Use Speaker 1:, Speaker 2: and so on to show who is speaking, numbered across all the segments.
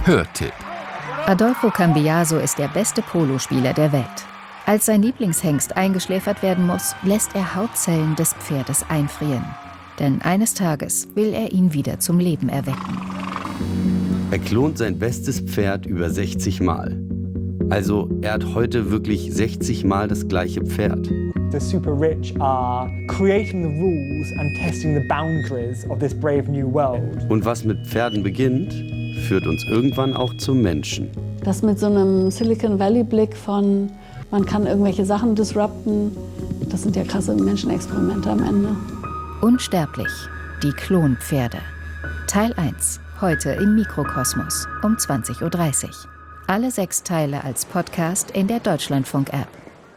Speaker 1: Hörtipp.
Speaker 2: Adolfo Cambiaso ist der beste Polospieler der Welt. Als sein Lieblingshengst eingeschläfert werden muss, lässt er Hautzellen des Pferdes einfrieren. Denn eines Tages will er ihn wieder zum Leben erwecken.
Speaker 3: Er klont sein bestes Pferd über 60 Mal. Also er hat heute wirklich 60 Mal das gleiche Pferd.
Speaker 4: The super rich are creating the rules and testing the boundaries of this brave new world.
Speaker 3: Und was mit Pferden beginnt, führt uns irgendwann auch zum Menschen.
Speaker 5: Das mit so einem Silicon Valley-Blick von, man kann irgendwelche Sachen disrupten, das sind ja krasse Menschenexperimente am Ende.
Speaker 2: Unsterblich, die Klonpferde. Teil 1, heute im Mikrokosmos um 20.30 Uhr. Alle 6 Teile als Podcast in der Deutschlandfunk-App.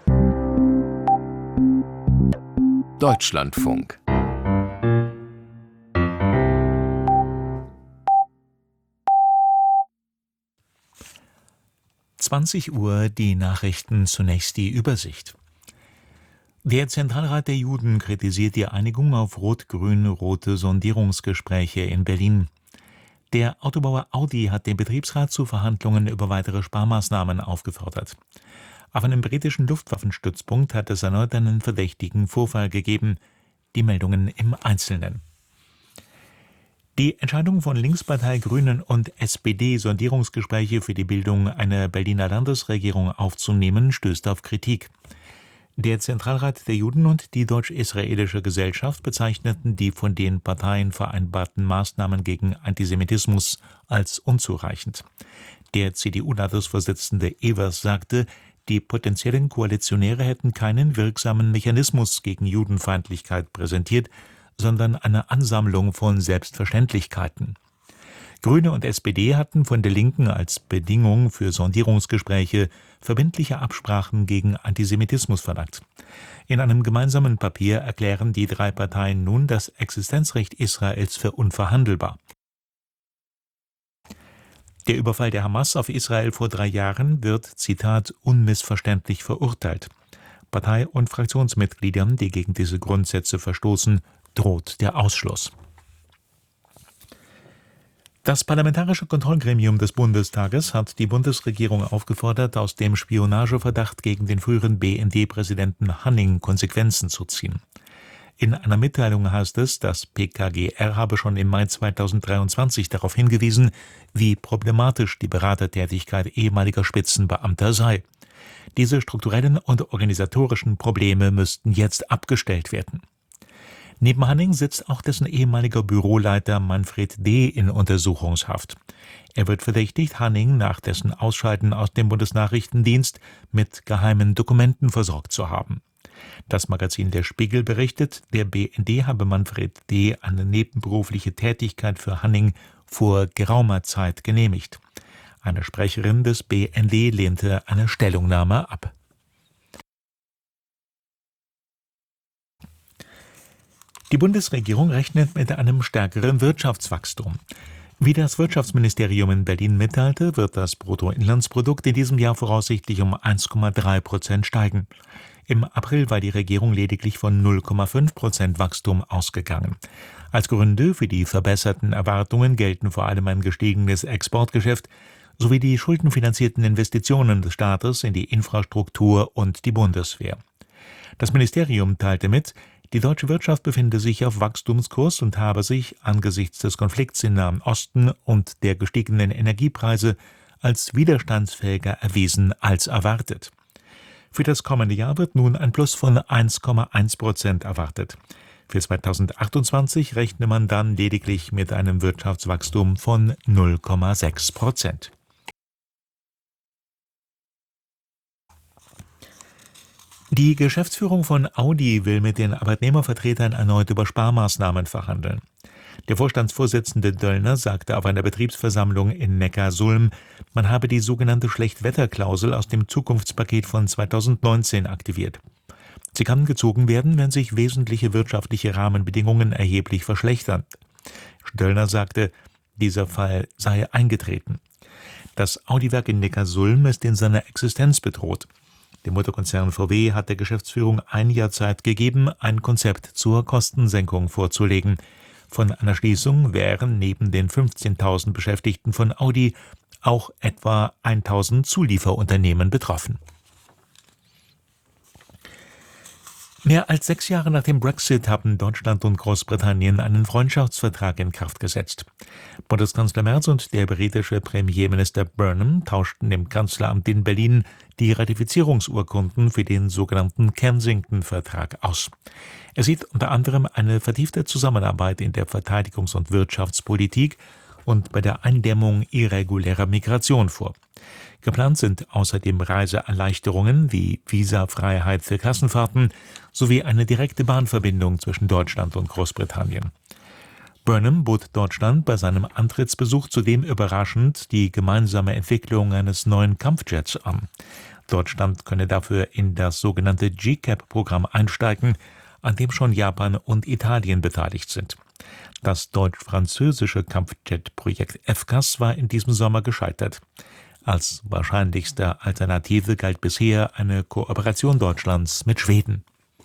Speaker 1: Deutschlandfunk.
Speaker 6: Uhr, die Nachrichten, zunächst die Übersicht. Der Zentralrat der Juden kritisiert die Einigung auf rot-grün-rote Sondierungsgespräche in Berlin. Der Autobauer Audi hat den Betriebsrat zu Verhandlungen über weitere Sparmaßnahmen aufgefordert. Auf einem britischen Luftwaffenstützpunkt hat es erneut einen verdächtigen Vorfall gegeben. Die Meldungen im Einzelnen. Die Entscheidung von Linkspartei, Grünen und SPD, Sondierungsgespräche für die Bildung einer Berliner Landesregierung aufzunehmen, stößt auf Kritik. Der Zentralrat der Juden und die Deutsch-Israelische Gesellschaft bezeichneten die von den Parteien vereinbarten Maßnahmen gegen Antisemitismus als unzureichend. Der CDU-Landesvorsitzende Evers sagte, die potenziellen Koalitionäre hätten keinen wirksamen Mechanismus gegen Judenfeindlichkeit präsentiert, sondern eine Ansammlung von Selbstverständlichkeiten. Grüne und SPD hatten von der Linken als Bedingung für Sondierungsgespräche verbindliche Absprachen gegen Antisemitismus verlangt. In einem gemeinsamen Papier erklären die 3 Parteien nun das Existenzrecht Israels für unverhandelbar. Der Überfall der Hamas auf Israel vor 3 Jahren wird, Zitat, unmissverständlich verurteilt. Partei- und Fraktionsmitgliedern, die gegen diese Grundsätze verstoßen, droht der Ausschluss. Das Parlamentarische Kontrollgremium des Bundestages hat die Bundesregierung aufgefordert, aus dem Spionageverdacht gegen den früheren BND-Präsidenten Hanning Konsequenzen zu ziehen. In einer Mitteilung heißt es, das PKGR habe schon im Mai 2023 darauf hingewiesen, wie problematisch die Beratertätigkeit ehemaliger Spitzenbeamter sei. Diese strukturellen und organisatorischen Probleme müssten jetzt abgestellt werden. Neben Hanning sitzt auch dessen ehemaliger Büroleiter Manfred D. in Untersuchungshaft. Er wird verdächtigt, Hanning nach dessen Ausscheiden aus dem Bundesnachrichtendienst mit geheimen Dokumenten versorgt zu haben. Das Magazin Der Spiegel berichtet, der BND habe Manfred D. eine nebenberufliche Tätigkeit für Hanning vor geraumer Zeit genehmigt. Eine Sprecherin des BND lehnte eine Stellungnahme ab. Die Bundesregierung rechnet mit einem stärkeren Wirtschaftswachstum. Wie das Wirtschaftsministerium in Berlin mitteilte, wird das Bruttoinlandsprodukt in diesem Jahr voraussichtlich um 1,3% steigen. Im April war die Regierung lediglich von 0,5% Wachstum ausgegangen. Als Gründe für die verbesserten Erwartungen gelten vor allem ein gestiegenes Exportgeschäft sowie die schuldenfinanzierten Investitionen des Staates in die Infrastruktur und die Bundeswehr. Das Ministerium teilte mit, die deutsche Wirtschaft befinde sich auf Wachstumskurs und habe sich angesichts des Konflikts im Nahen Osten und der gestiegenen Energiepreise als widerstandsfähiger erwiesen als erwartet. Für das kommende Jahr wird nun ein Plus von 1,1% erwartet. Für 2028 rechne man dann lediglich mit einem Wirtschaftswachstum von 0,6%. Die Geschäftsführung von Audi will mit den Arbeitnehmervertretern erneut über Sparmaßnahmen verhandeln. Der Vorstandsvorsitzende Döllner sagte auf einer Betriebsversammlung in Neckarsulm, man habe die sogenannte Schlechtwetterklausel aus dem Zukunftspaket von 2019 aktiviert. Sie kann gezogen werden, wenn sich wesentliche wirtschaftliche Rahmenbedingungen erheblich verschlechtern. Döllner sagte, dieser Fall sei eingetreten. Das Audi-Werk in Neckarsulm ist in seiner Existenz bedroht. Dem Mutterkonzern VW hat der Geschäftsführung 1 Jahr Zeit gegeben, ein Konzept zur Kostensenkung vorzulegen. Von einer Schließung wären neben den 15.000 Beschäftigten von Audi auch etwa 1000 Zulieferunternehmen betroffen. Mehr als 6 Jahre nach dem Brexit haben Deutschland und Großbritannien einen Freundschaftsvertrag in Kraft gesetzt. Bundeskanzler Merz und der britische Premierminister Burnham tauschten im Kanzleramt in Berlin die Ratifizierungsurkunden für den sogenannten Kensington-Vertrag aus. Er sieht unter anderem eine vertiefte Zusammenarbeit in der Verteidigungs- und Wirtschaftspolitik und bei der Eindämmung irregulärer Migration vor. Geplant sind außerdem Reiseerleichterungen wie Visafreiheit für Klassenfahrten sowie eine direkte Bahnverbindung zwischen Deutschland und Großbritannien. Burnham bot Deutschland bei seinem Antrittsbesuch zudem überraschend die gemeinsame Entwicklung eines neuen Kampfjets an. Deutschland könne dafür in das sogenannte GCAP-Programm einsteigen, an dem schon Japan und Italien beteiligt sind. Das deutsch-französische Kampfjet-Projekt FCAS war in diesem Sommer gescheitert. Als wahrscheinlichste Alternative galt bisher eine Kooperation Deutschlands mit Schweden.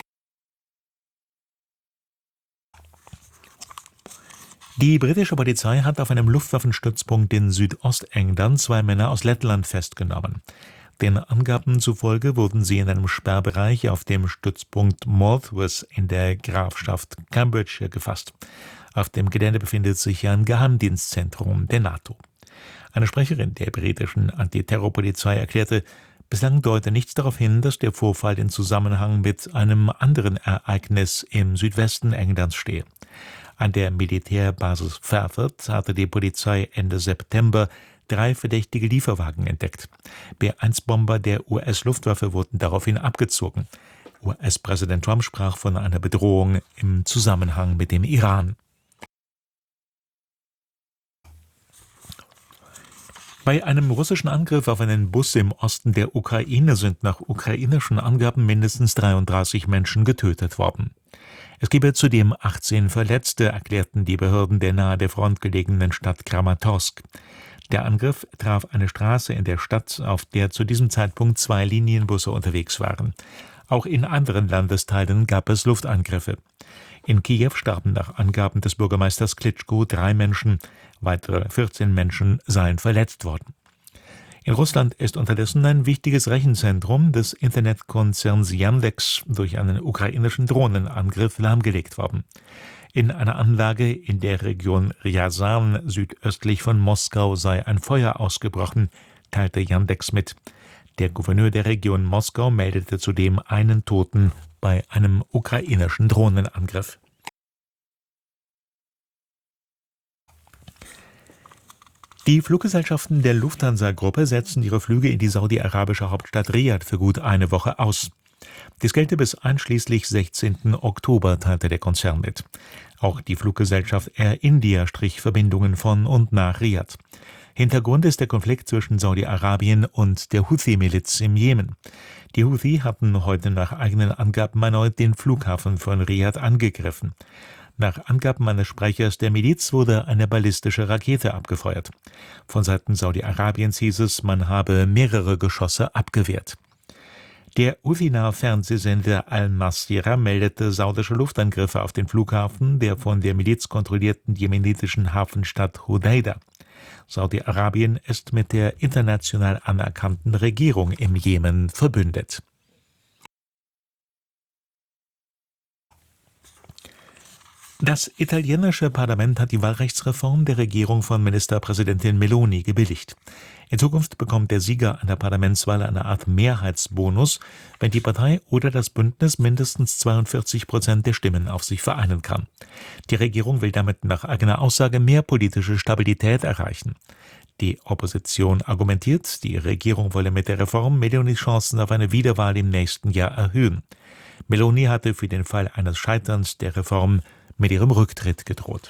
Speaker 6: Die britische Polizei hat auf einem Luftwaffenstützpunkt in Südostengland 2 Männer aus Lettland festgenommen. Den Angaben zufolge wurden sie in einem Sperrbereich auf dem Stützpunkt Morthwas in der Grafschaft Cambridgeshire gefasst. Auf dem Gelände befindet sich ein Geheimdienstzentrum der NATO. Eine Sprecherin der britischen Antiterrorpolizei erklärte, bislang deute nichts darauf hin, dass der Vorfall in Zusammenhang mit einem anderen Ereignis im Südwesten Englands stehe. An der Militärbasis Fairford hatte die Polizei Ende September 3 verdächtige Lieferwagen entdeckt. B-1-Bomber der US-Luftwaffe wurden daraufhin abgezogen. US-Präsident Trump sprach von einer Bedrohung im Zusammenhang mit dem Iran. Bei einem russischen Angriff auf einen Bus im Osten der Ukraine sind nach ukrainischen Angaben mindestens 33 Menschen getötet worden. Es gebe zudem 18 Verletzte, erklärten die Behörden der nahe der Front gelegenen Stadt Kramatorsk. Der Angriff traf eine Straße in der Stadt, auf der zu diesem Zeitpunkt 2 Linienbusse unterwegs waren. Auch in anderen Landesteilen gab es Luftangriffe. In Kiew starben nach Angaben des Bürgermeisters Klitschko 3 Menschen, weitere 14 Menschen seien verletzt worden. In Russland ist unterdessen ein wichtiges Rechenzentrum des Internetkonzerns Yandex durch einen ukrainischen Drohnenangriff lahmgelegt worden. In einer Anlage in der Region Ryazan südöstlich von Moskau sei ein Feuer ausgebrochen, teilte Yandex mit. Der Gouverneur der Region Moskau meldete zudem einen Toten bei einem ukrainischen Drohnenangriff. Die Fluggesellschaften der Lufthansa-Gruppe setzen ihre Flüge in die saudi-arabische Hauptstadt Riad für gut eine Woche aus. Dies gelte bis einschließlich 16. Oktober, teilte der Konzern mit. Auch die Fluggesellschaft Air India strich Verbindungen von und nach Riad. Hintergrund ist der Konflikt zwischen Saudi-Arabien und der Houthi-Miliz im Jemen. Die Houthi hatten heute nach eigenen Angaben erneut den Flughafen von Riad angegriffen. Nach Angaben eines Sprechers der Miliz wurde eine ballistische Rakete abgefeuert. Von Seiten Saudi-Arabiens hieß es, man habe mehrere Geschosse abgewehrt. Der Houthi-nahe Fernsehsender Al-Masirah meldete saudische Luftangriffe auf den Flughafen der von der Miliz kontrollierten jemenitischen Hafenstadt Hodeida. Saudi-Arabien ist mit der international anerkannten Regierung im Jemen verbündet. Das italienische Parlament hat die Wahlrechtsreform der Regierung von Ministerpräsidentin Meloni gebilligt. In Zukunft bekommt der Sieger einer Parlamentswahl eine Art Mehrheitsbonus, wenn die Partei oder das Bündnis mindestens 42% der Stimmen auf sich vereinen kann. Die Regierung will damit nach eigener Aussage mehr politische Stabilität erreichen. Die Opposition argumentiert, die Regierung wolle mit der Reform Melonis Chancen auf eine Wiederwahl im nächsten Jahr erhöhen. Meloni hatte für den Fall eines Scheiterns der Reform mit ihrem Rücktritt gedroht.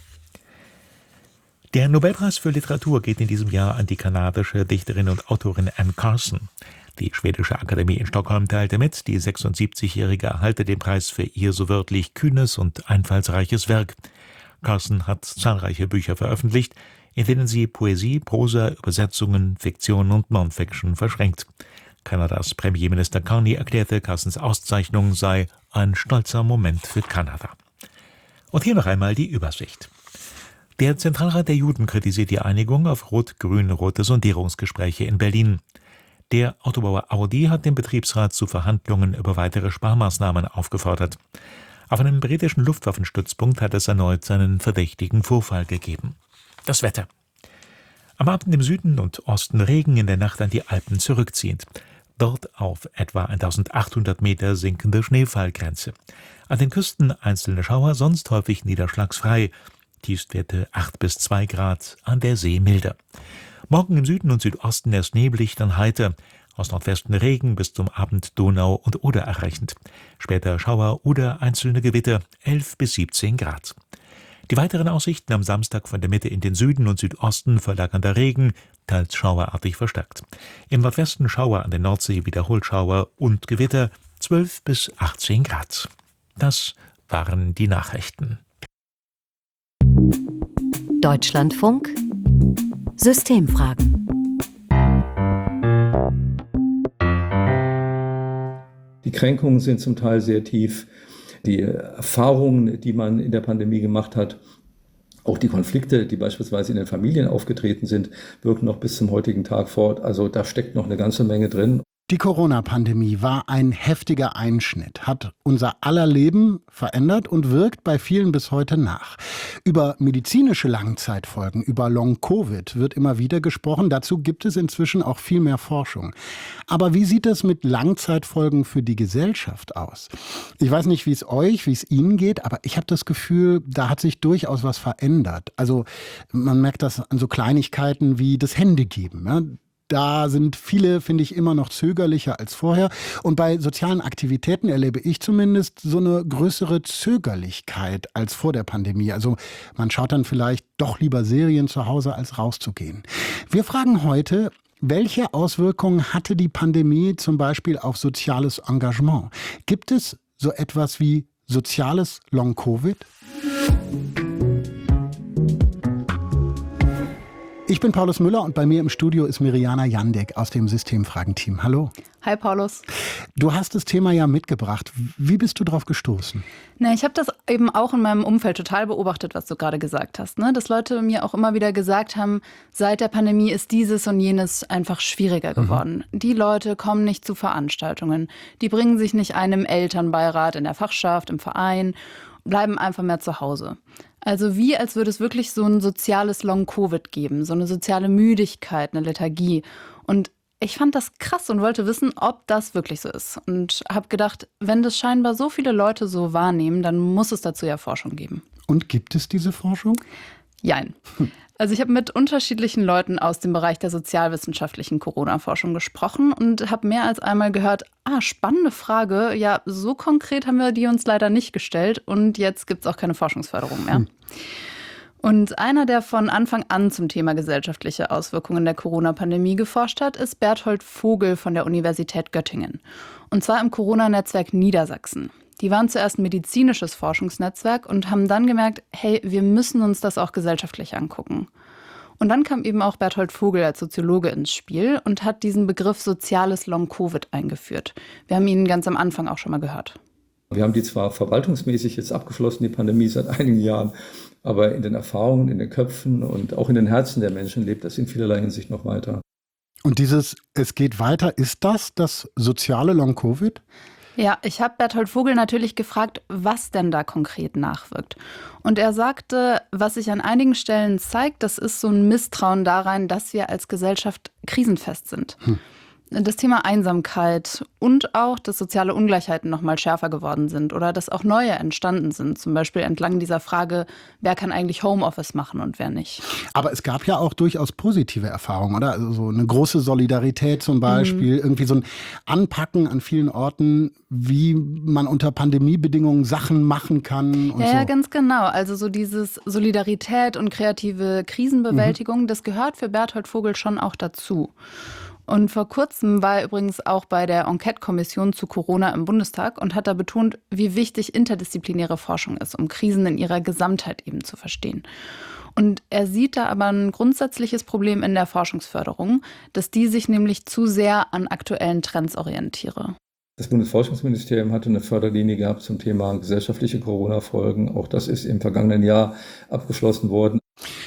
Speaker 6: Der Nobelpreis für Literatur geht in diesem Jahr an die kanadische Dichterin und Autorin Anne Carson. Die Schwedische Akademie in Stockholm teilte mit, die 76-Jährige erhalte den Preis für ihr so wörtlich kühnes und einfallsreiches Werk. Carson hat zahlreiche Bücher veröffentlicht, in denen sie Poesie, Prosa, Übersetzungen, Fiktion und Non-Fiction verschränkt. Kanadas Premierminister Carney erklärte, Carsons Auszeichnung sei ein stolzer Moment für Kanada. Und hier noch einmal die Übersicht. Der Zentralrat der Juden kritisiert die Einigung auf rot-grün-rote Sondierungsgespräche in Berlin. Der Autobauer Audi hat den Betriebsrat zu Verhandlungen über weitere Sparmaßnahmen aufgefordert. Auf einem britischen Luftwaffenstützpunkt hat es erneut einen verdächtigen Vorfall gegeben. Das Wetter. Am Abend im Süden und Osten Regen, in der Nacht an die Alpen zurückziehend. Dort auf etwa 1800 Meter sinkende Schneefallgrenze. An den Küsten einzelne Schauer, sonst häufig niederschlagsfrei. Tiefstwerte 8 bis 2 Grad, an der See milder. Morgen im Süden und Südosten erst neblig, dann heiter. Aus Nordwesten Regen, bis zum Abend Donau und Oder erreichend. Später Schauer oder einzelne Gewitter 11 bis 17 Grad. Die weiteren Aussichten am Samstag von der Mitte in den Süden und Südosten verlagernder Regen, teils schauerartig verstärkt. Im Nordwesten Schauer an der Nordsee, wiederholt Schauer und Gewitter 12 bis 18 Grad. Das waren die Nachrichten.
Speaker 1: Deutschlandfunk Systemfragen.
Speaker 7: Die Kränkungen sind zum Teil sehr tief. Die Erfahrungen, die man in der Pandemie gemacht hat, auch die Konflikte, die beispielsweise in den Familien aufgetreten sind, wirken noch bis zum heutigen Tag fort. Also da steckt noch eine ganze Menge drin.
Speaker 8: Die Corona-Pandemie war ein heftiger Einschnitt, hat unser aller Leben verändert und wirkt bei vielen bis heute nach. Über medizinische Langzeitfolgen, über Long-Covid wird immer wieder gesprochen. Dazu gibt es inzwischen auch viel mehr Forschung. Aber wie sieht es mit Langzeitfolgen für die Gesellschaft aus? Ich weiß nicht, wie es Ihnen geht, aber ich habe das Gefühl, da hat sich durchaus was verändert. Also man merkt das an so Kleinigkeiten wie das Händegeben, ja? Da sind viele, finde ich, immer noch zögerlicher als vorher. Und bei sozialen Aktivitäten erlebe ich zumindest so eine größere Zögerlichkeit als vor der Pandemie. Also man schaut dann vielleicht doch lieber Serien zu Hause, als rauszugehen. Wir fragen heute, welche Auswirkungen hatte die Pandemie zum Beispiel auf soziales Engagement? Gibt es so etwas wie soziales Long-Covid? Ich bin Paulus Müller und bei mir im Studio ist Mirjana Jandek aus dem Systemfragen-Team. Hallo.
Speaker 9: Hi Paulus.
Speaker 8: Du hast das Thema ja mitgebracht. Wie bist du drauf gestoßen?
Speaker 9: Ich habe das eben auch in meinem Umfeld total beobachtet, was du gerade gesagt hast. Dass Leute mir auch immer wieder gesagt haben, seit der Pandemie ist dieses und jenes einfach schwieriger geworden. Die Leute kommen nicht zu Veranstaltungen. Die bringen sich nicht einem Elternbeirat in der Fachschaft, im Verein, bleiben einfach mehr zu Hause. Also wie, als würde es wirklich so ein soziales Long-Covid geben, so eine soziale Müdigkeit, eine Lethargie. Und ich fand das krass und wollte wissen, ob das wirklich so ist. Und habe gedacht, wenn das scheinbar so viele Leute so wahrnehmen, dann muss es dazu ja Forschung geben.
Speaker 8: Und gibt es diese Forschung?
Speaker 9: Jein. Also ich habe mit unterschiedlichen Leuten aus dem Bereich der sozialwissenschaftlichen Corona-Forschung gesprochen und habe mehr als einmal gehört, spannende Frage, ja, so konkret haben wir die uns leider nicht gestellt und jetzt gibt es auch keine Forschungsförderung mehr. Und einer, der von Anfang an zum Thema gesellschaftliche Auswirkungen der Corona-Pandemie geforscht hat, ist Berthold Vogel von der Universität Göttingen. Und zwar im Corona-Netzwerk Niedersachsen. Die waren zuerst ein medizinisches Forschungsnetzwerk und haben dann gemerkt, hey, wir müssen uns das auch gesellschaftlich angucken. Und dann kam eben auch Berthold Vogel als Soziologe ins Spiel und hat diesen Begriff soziales Long-Covid eingeführt. Wir haben ihn ganz am Anfang auch schon mal gehört.
Speaker 7: Wir haben die zwar verwaltungsmäßig jetzt abgeschlossen, die Pandemie seit einigen Jahren, aber in den Erfahrungen, in den Köpfen und auch in den Herzen der Menschen lebt das in vielerlei Hinsicht noch weiter.
Speaker 8: Und dieses "Es geht weiter", ist das soziale Long-Covid?
Speaker 9: Ja, ich habe Berthold Vogel natürlich gefragt, was denn da konkret nachwirkt. Und er sagte, was sich an einigen Stellen zeigt, das ist so ein Misstrauen darein, dass wir als Gesellschaft krisenfest sind. Das Thema Einsamkeit und auch, dass soziale Ungleichheiten noch mal schärfer geworden sind oder dass auch neue entstanden sind. Zum Beispiel entlang dieser Frage, wer kann eigentlich Homeoffice machen und wer nicht.
Speaker 8: Aber es gab ja auch durchaus positive Erfahrungen, oder? Also so eine große Solidarität zum Beispiel, irgendwie so ein Anpacken an vielen Orten, wie man unter Pandemiebedingungen Sachen machen kann und so.
Speaker 9: Ja, ganz genau. Also so dieses Solidarität und kreative Krisenbewältigung, das gehört für Berthold Vogel schon auch dazu. Und vor kurzem war er übrigens auch bei der Enquete-Kommission zu Corona im Bundestag und hat da betont, wie wichtig interdisziplinäre Forschung ist, um Krisen in ihrer Gesamtheit eben zu verstehen. Und er sieht da aber ein grundsätzliches Problem in der Forschungsförderung, dass die sich nämlich zu sehr an aktuellen Trends orientiere.
Speaker 7: Das Bundesforschungsministerium hatte eine Förderlinie gehabt zum Thema gesellschaftliche Corona-Folgen. Auch das ist im vergangenen Jahr abgeschlossen worden.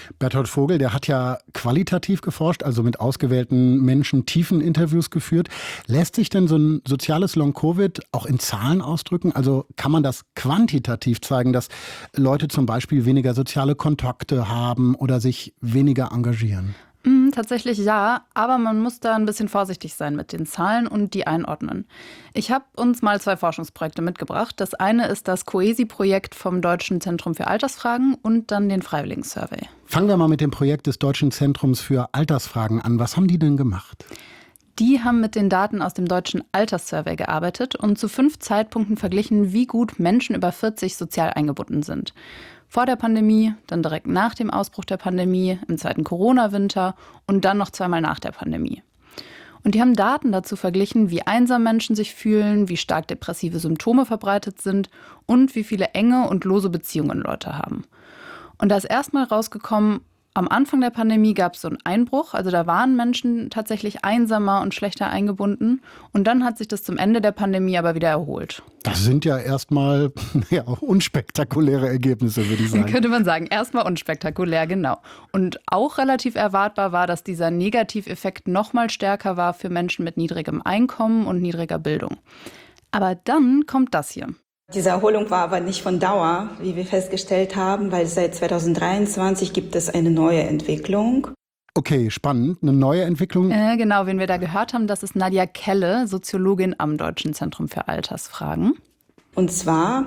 Speaker 8: Bertolt Vogel, der hat ja qualitativ geforscht, also mit ausgewählten Menschen tiefen Interviews geführt. Lässt sich denn so ein soziales Long-Covid auch in Zahlen ausdrücken? Also kann man das quantitativ zeigen, dass Leute zum Beispiel weniger soziale Kontakte haben oder sich weniger engagieren?
Speaker 9: Tatsächlich ja, aber man muss da ein bisschen vorsichtig sein mit den Zahlen und die einordnen. Ich habe uns mal 2 Forschungsprojekte mitgebracht. Das eine ist das COESI-Projekt vom Deutschen Zentrum für Altersfragen und dann den Freiwilligen-Survey.
Speaker 8: Fangen wir mal mit dem Projekt des Deutschen Zentrums für Altersfragen an. Was haben die denn gemacht?
Speaker 9: Die haben mit den Daten aus dem Deutschen Alterssurvey gearbeitet und zu 5 Zeitpunkten verglichen, wie gut Menschen über 40 sozial eingebunden sind. Vor der Pandemie, dann direkt nach dem Ausbruch der Pandemie, im zweiten Corona-Winter und dann noch 2-mal nach der Pandemie. Und die haben Daten dazu verglichen, wie einsam Menschen sich fühlen, wie stark depressive Symptome verbreitet sind und wie viele enge und lose Beziehungen Leute haben. Und da ist erstmal rausgekommen, am Anfang der Pandemie gab es so einen Einbruch, also da waren Menschen tatsächlich einsamer und schlechter eingebunden. Und dann hat sich das zum Ende der Pandemie aber wieder erholt.
Speaker 8: Das sind ja erstmal unspektakuläre Ergebnisse, würde ich sagen.
Speaker 9: Könnte man sagen, erstmal unspektakulär, genau. Und auch relativ erwartbar war, dass dieser Negativeffekt noch mal stärker war für Menschen mit niedrigem Einkommen und niedriger Bildung. Aber dann kommt das hier.
Speaker 10: Diese Erholung war aber nicht von Dauer, wie wir festgestellt haben, weil seit 2023 gibt es eine neue Entwicklung.
Speaker 8: Okay, spannend. Eine neue Entwicklung?
Speaker 9: Genau, wen wir da gehört haben, das ist Nadja Kelle, Soziologin am Deutschen Zentrum für Altersfragen.
Speaker 10: Und zwar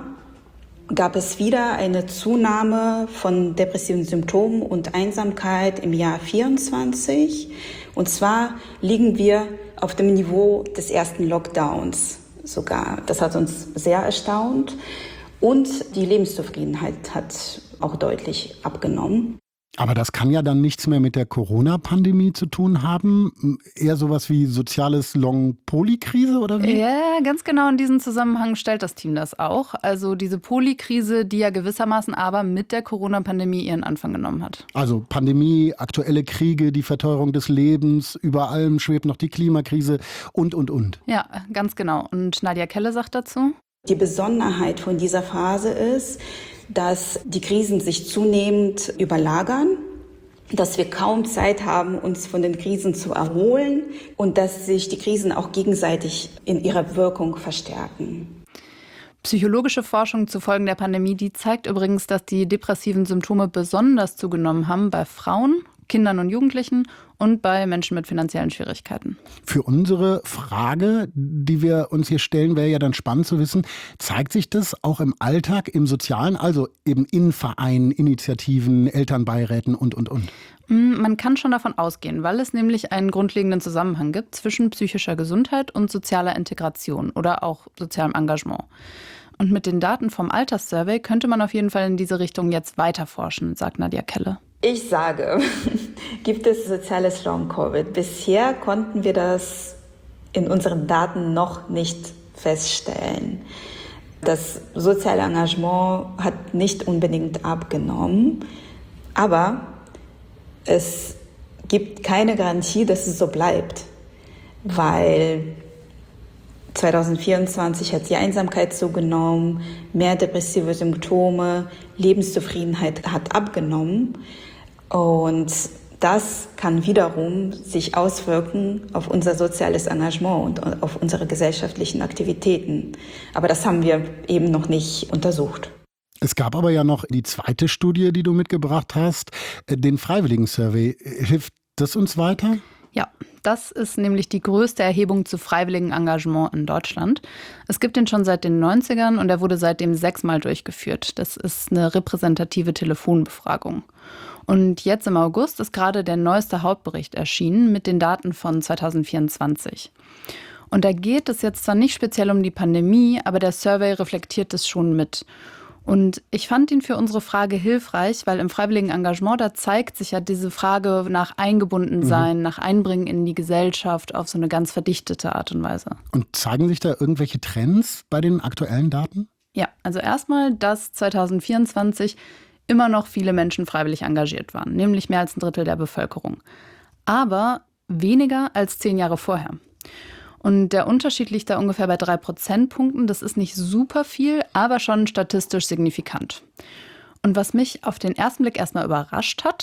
Speaker 10: gab es wieder eine Zunahme von depressiven Symptomen und Einsamkeit im Jahr 2024. Und zwar liegen wir auf dem Niveau des ersten Lockdowns. Sogar. Das hat uns sehr erstaunt. Und die Lebenszufriedenheit hat auch deutlich abgenommen.
Speaker 8: Aber das kann ja dann nichts mehr mit der Corona-Pandemie zu tun haben. Eher sowas wie soziales Long-Poly-Krise oder wie?
Speaker 9: Ja, ganz genau in diesem Zusammenhang stellt das Team das auch. Also diese Poly-Krise, die ja gewissermaßen aber mit der Corona-Pandemie ihren Anfang genommen hat.
Speaker 8: Also Pandemie, aktuelle Kriege, die Verteuerung des Lebens, über allem schwebt noch die Klimakrise und.
Speaker 9: Ja, ganz genau. Und Nadja Kelle sagt dazu:
Speaker 10: Die Besonderheit von dieser Phase ist, dass die Krisen sich zunehmend überlagern, dass wir kaum Zeit haben, uns von den Krisen zu erholen und dass sich die Krisen auch gegenseitig in ihrer Wirkung verstärken.
Speaker 9: Psychologische Forschung zu Folgen der Pandemie, die zeigt übrigens, dass die depressiven Symptome besonders zugenommen haben bei Frauen, Kindern und Jugendlichen und bei Menschen mit finanziellen Schwierigkeiten.
Speaker 8: Für unsere Frage, die wir uns hier stellen, wäre ja dann spannend zu wissen, zeigt sich das auch im Alltag, im Sozialen, also eben in Vereinen, Initiativen, Elternbeiräten und?
Speaker 9: Man kann schon davon ausgehen, weil es nämlich einen grundlegenden Zusammenhang gibt zwischen psychischer Gesundheit und sozialer Integration oder auch sozialem Engagement. Und mit den Daten vom Alterssurvey könnte man auf jeden Fall in diese Richtung jetzt weiter forschen, sagt Nadja Kelle.
Speaker 10: Ich sage, gibt es soziales Long-Covid? Bisher konnten wir das in unseren Daten noch nicht feststellen. Das soziale Engagement hat nicht unbedingt abgenommen, aber es gibt keine Garantie, dass es so bleibt, weil 2024 hat die Einsamkeit zugenommen, mehr depressive Symptome, Lebenszufriedenheit hat abgenommen. Und das kann wiederum sich auswirken auf unser soziales Engagement und auf unsere gesellschaftlichen Aktivitäten. Aber das haben wir eben noch nicht untersucht.
Speaker 8: Es gab aber ja noch die zweite Studie, die du mitgebracht hast, den Freiwilligen-Survey. Hilft das uns weiter?
Speaker 9: Ja, das ist nämlich die größte Erhebung zu freiwilligem Engagement in Deutschland. Es gibt den schon seit den 90ern und er wurde seitdem 6-mal durchgeführt. Das ist eine repräsentative Telefonbefragung. Und jetzt im August ist gerade der neueste Hauptbericht erschienen mit den Daten von 2024. Und da geht es jetzt zwar nicht speziell um die Pandemie, aber der Survey reflektiert es schon mit. Und ich fand ihn für unsere Frage hilfreich, weil im freiwilligen Engagement, da zeigt sich ja diese Frage nach Eingebundensein, nach Einbringen in die Gesellschaft auf so eine ganz verdichtete Art und Weise.
Speaker 8: Und zeigen sich da irgendwelche Trends bei den aktuellen Daten?
Speaker 9: Ja, also erstmal, dass 2024 immer noch viele Menschen freiwillig engagiert waren, nämlich mehr als 1/3 der Bevölkerung. Aber weniger als 10 Jahre vorher. Und der Unterschied liegt da ungefähr bei 3 Prozentpunkten. Das ist nicht super viel, aber schon statistisch signifikant. Und was mich auf den ersten Blick erstmal überrascht hat,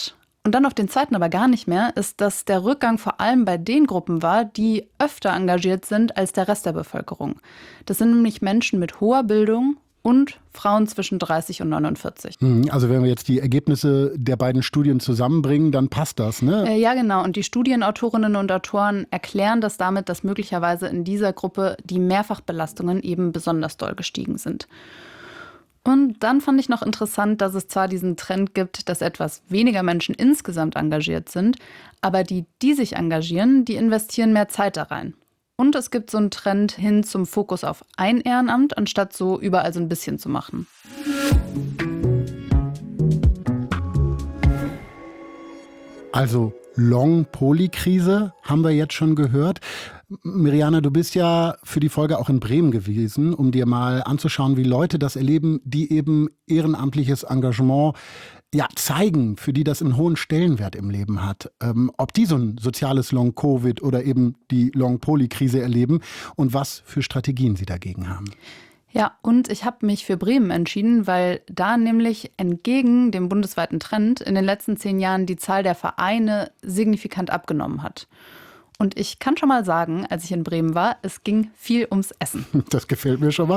Speaker 9: und dann auf den zweiten aber gar nicht mehr, ist, dass der Rückgang vor allem bei den Gruppen war, die öfter engagiert sind als der Rest der Bevölkerung. Das sind nämlich Menschen mit hoher Bildung und Frauen zwischen 30 und 49.
Speaker 8: Also wenn wir jetzt die Ergebnisse der beiden Studien zusammenbringen, dann passt das, ne?
Speaker 9: Ja, genau. Und die Studienautorinnen und Autoren erklären das damit, dass möglicherweise in dieser Gruppe die Mehrfachbelastungen eben besonders doll gestiegen sind. Und dann fand ich noch interessant, dass es zwar diesen Trend gibt, dass etwas weniger Menschen insgesamt engagiert sind, aber die sich engagieren, die investieren mehr Zeit da rein. Und es gibt so einen Trend hin zum Fokus auf ein Ehrenamt, anstatt so überall so ein bisschen zu machen.
Speaker 8: Also Long-Poly-Krise haben wir jetzt schon gehört. Mirjana, du bist ja für die Folge auch in Bremen gewesen, um dir mal anzuschauen, wie Leute das erleben, die eben ehrenamtliches Engagement zeigen, für die das einen hohen Stellenwert im Leben hat. Ob die so ein soziales Long-Covid oder eben die Long-Poly-Krise erleben und was für Strategien sie dagegen haben.
Speaker 9: Ja, und ich habe mich für Bremen entschieden, weil da nämlich entgegen dem bundesweiten Trend in den letzten 10 Jahren die Zahl der Vereine signifikant abgenommen hat. Und ich kann schon mal sagen, als ich in Bremen war, es ging viel ums Essen.
Speaker 8: Das gefällt mir schon mal.